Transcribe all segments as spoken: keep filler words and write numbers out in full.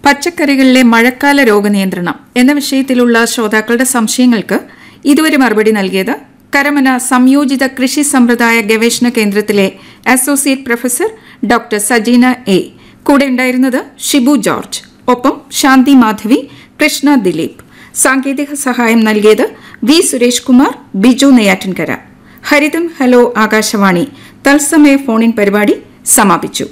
പച്ചക്കറികളിലെ മഴക്കാല രോഗനിയന്ത്രണം എന്ന വിഷയത്തിലുള്ള ശ്രോതാക്കളുടെ സംശയങ്ങൾക്ക് ഇതുവരെ മറുപടി നൽകിയത് കരമന സംയോജിത കൃഷി സമ്പ്രദായ ഗവേഷണ കേന്ദ്രത്തിലെ associate professor doctor Sajina A. കൂടെ ഉണ്ടായിരുന്നത് ഷിബു ജോർജ്. ഒപ്പം ശാന്തി മാധവി, കൃഷ്ണ ദിലീപ്. സാങ്കേതിക സഹായം നൽകിയത് വി സുരേഷ് കുമാർ, ബിജു നെയ്യാറ്റിൻകര. ഹരിതം ഹലോ ആകാശവാണി തത്സമയ ഫോണിൻ പരിപാടി സമാപിച്ചു.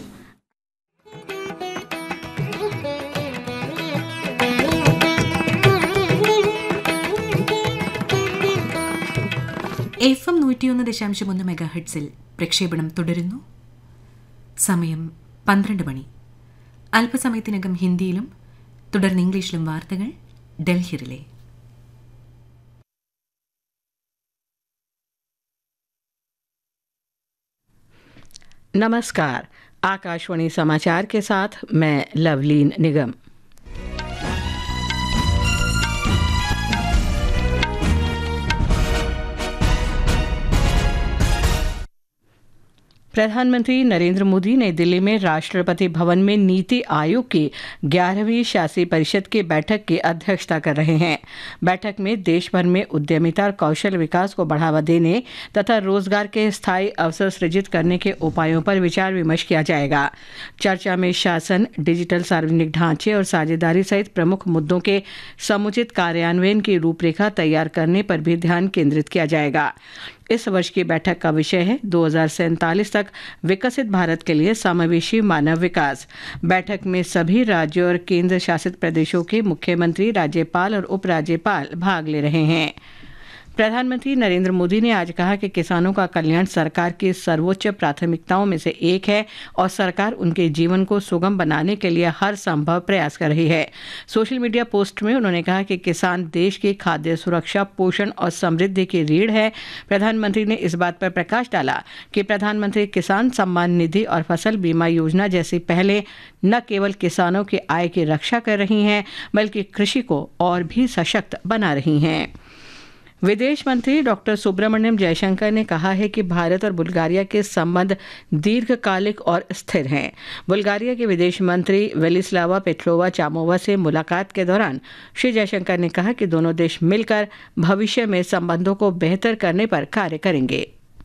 എഫ് എം നൂറ്റിയൊന്ന് ദശാംശം ഒന്ന് മെഗാ ഹെഡ്സിൽ പ്രക്ഷേപണം തുടരുന്നു. സമയം പന്ത്രണ്ട് മണി. അല്പസമയത്തിനകം ഹിന്ദിയിലും തുടർന്ന് ഇംഗ്ലീഷിലും വാർത്തകൾ ഡൽഹിയിലെ. नमस्कार, आकाशवाणी समाचार के साथ मैं लवलीन निगम। प्रधानमंत्री नरेंद्र मोदी नई दिल्ली में राष्ट्रपति भवन में नीति आयोग की ग्यारहवीं शासी परिषद की बैठक की अध्यक्षता कर रहे हैं। बैठक में देश भर में उद्यमिता और कौशल विकास को बढ़ावा देने तथा रोजगार के स्थायी अवसर सृजित करने के उपायों पर विचार विमर्श किया जाएगा। चर्चा में शासन, डिजिटल सार्वजनिक ढांचे और साझेदारी सहित प्रमुख मुद्दों के समुचित कार्यान्वयन की रूपरेखा तैयार करने पर भी ध्यान केंद्रित किया जाएगा। इस वर्ष की बैठक का विषय है दो हज़ार सैंतालीस तक विकसित भारत के लिए समावेशी मानव विकास। बैठक में सभी राज्यों और केंद्र शासित प्रदेशों के मुख्यमंत्री, राज्यपाल और उपराज्यपाल भाग ले रहे हैं। प्रधानमंत्री नरेंद्र मोदी ने आज कहा कि किसानों का कल्याण सरकार की सर्वोच्च प्राथमिकताओं में से एक है और सरकार उनके जीवन को सुगम बनाने के लिए हर संभव प्रयास कर रही है। सोशल मीडिया पोस्ट में उन्होंने कहा कि किसान देश की खाद्य सुरक्षा, पोषण और समृद्धि की रीढ़ है। प्रधानमंत्री ने इस बात पर प्रकाश डाला कि प्रधानमंत्री किसान सम्मान निधि और फसल बीमा योजना जैसी पहले न केवल किसानों की आय की रक्षा कर रही हैं, बल्कि कृषि को और भी सशक्त बना रही हैं। विदेश मंत्री डॉक्टर सुब्रमण्यम जयशंकर ने कहा है कि भारत और बुल्गारिया के संबंध दीर्घकालिक और स्थिर हैं। बुल्गारिया के विदेश मंत्री वेलिस्लावा पेट्रोवा चामोवा से मुलाकात के दौरान श्री जयशंकर ने कहा कि दोनों देश मिलकर भविष्य में संबंधों को बेहतर करने पर कार्य करेंगे।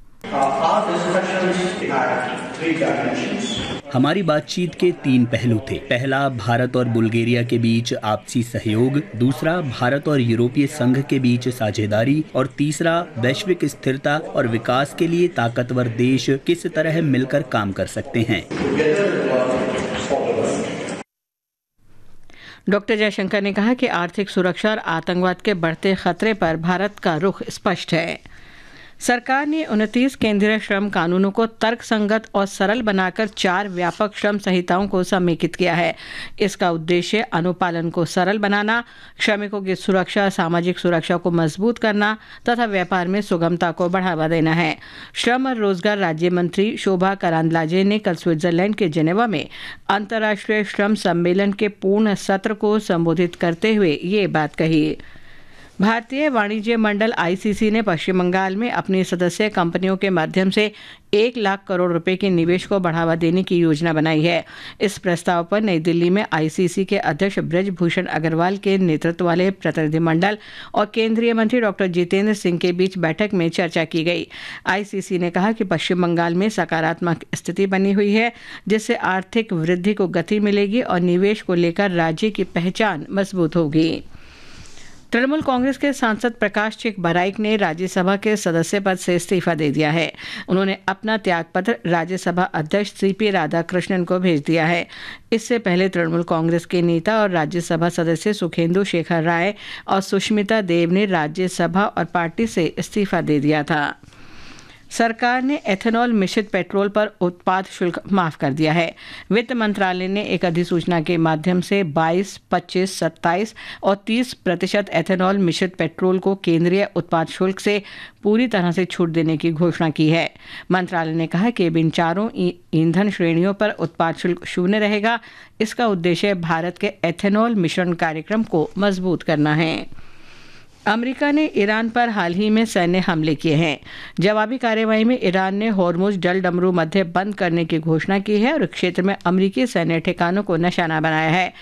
हमारी बातचीत के तीन पहलू थे। पहला, भारत और बुल्गारिया के बीच आपसी सहयोग। दूसरा, भारत और यूरोपीय संघ के बीच साझेदारी। और तीसरा, वैश्विक स्थिरता और विकास के लिए ताकतवर देश किस तरह मिलकर काम कर सकते हैं। डॉक्टर जयशंकर ने कहा कि आर्थिक सुरक्षा और आतंकवाद के बढ़ते खतरे पर भारत का रुख स्पष्ट है। सरकार ने उनतीस केंद्रीय श्रम कानूनों को तर्कसंगत और सरल बनाकर चार व्यापक श्रम संहिताओं को समेकित किया है। इसका उद्देश्य अनुपालन को सरल बनाना, श्रमिकों की सुरक्षा, सामाजिक सुरक्षा को मजबूत करना तथा व्यापार में सुगमता को बढ़ावा देना है। श्रम और रोजगार राज्य मंत्री शोभा करांदलाजे ने कल स्विट्जरलैंड के जेनेवा में अंतर्राष्ट्रीय श्रम सम्मेलन के पूर्ण सत्र को संबोधित करते हुए ये बात कही। भारतीय वाणिज्य मंडल आईसीसी ने पश्चिम बंगाल में अपनी सदस्य कंपनियों के माध्यम से एक लाख करोड़ रुपए के निवेश को बढ़ावा देने की योजना बनाई है। इस प्रस्ताव पर नई दिल्ली में आईसीसी के अध्यक्ष ब्रजभूषण अग्रवाल के नेतृत्व वाले प्रतिनिधिमंडल और केंद्रीय मंत्री डॉक्टर जितेंद्र सिंह के बीच बैठक में चर्चा की गई। आईसीसी ने कहा कि पश्चिम बंगाल में सकारात्मक स्थिति बनी हुई है, जिससे आर्थिक वृद्धि को गति मिलेगी और निवेश को लेकर राज्य की पहचान मजबूत होगी। तृणमूल कांग्रेस के सांसद प्रकाश चिक बराइक ने राज्यसभा के सदस्य पद से इस्तीफा दे दिया है। उन्होंने अपना त्यागपत्र राज्यसभा अध्यक्ष सीपी राधाकृष्णन को भेज दिया है। इससे पहले तृणमूल कांग्रेस के नेता और राज्यसभा सदस्य सुखेंदु शेखर राय और सुष्मिता देव ने राज्यसभा और पार्टी से इस्तीफा दे दिया था। सरकार ने एथेनॉल मिश्रित पेट्रोल पर उत्पाद शुल्क माफ कर दिया है। वित्त मंत्रालय ने एक अधिसूचना के माध्यम से बाईस, पच्चीस, सत्ताईस और तीस प्रतिशत एथेनॉल मिश्रित पेट्रोल को केंद्रीय उत्पाद शुल्क से पूरी तरह से छूट देने की घोषणा की है। मंत्रालय ने कहा कि इन चारों ईंधन श्रेणियों पर उत्पाद शुल्क शून्य रहेगा। इसका उद्देश्य भारत के एथेनॉल मिश्रण कार्यक्रम को मजबूत करना है। अमेरिका ने ईरान पर हाल ही में सैन्य हमले किए हैं। जवाबी कार्रवाई में ईरान ने होर्मुज जल डमरू मध्य बंद करने की घोषणा की है और क्षेत्र में अमेरिकी सैन्य ठिकानों को निशाना बनाया है।